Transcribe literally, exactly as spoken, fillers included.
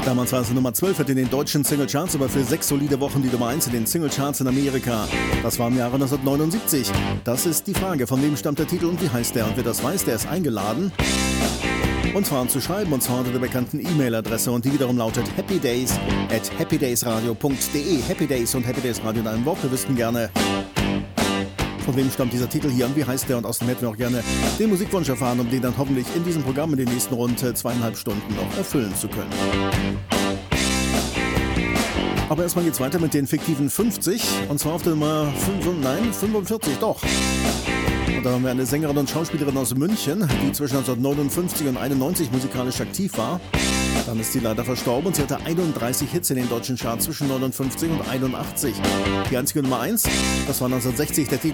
Damals war es Nummer zwölf in den deutschen Singlecharts, aber für sechs solide Wochen die Nummer eins in den Singlecharts in Amerika. Das war im Jahre neunzehnhundertneunundsiebzig. Das ist die Frage, von wem stammt der Titel und wie heißt der? Und wer das weiß, der ist eingeladen, und zwar um zu schreiben, und zwar unter der bekannten E-Mail-Adresse, und die wiederum lautet happydays at happydaysradio punkt de. Happy Days und Happy Days Radio in einem Wort. Wir wüssten gerne, von wem stammt dieser Titel hier und wie heißt der, und außerdem hätten wir auch gerne den Musikwunsch erfahren, um den dann hoffentlich in diesem Programm in den nächsten rund zweieinhalb Stunden noch erfüllen zu können. Aber erstmal geht's weiter mit den fiktiven fünfzig, und zwar auf der Nummer fünf, nein, fünfundvierzig, doch. Und da haben wir eine Sängerin und Schauspielerin aus München, die zwischen neunzehnhundertneunundfünfzig und einundneunzig musikalisch aktiv war. Dann ist sie leider verstorben und sie hatte einunddreißig Hits in den deutschen Charts zwischen neunundfünfzig und einundachtzig. Die einzige Nummer eins, das war neunzehnhundertsechzig der Titel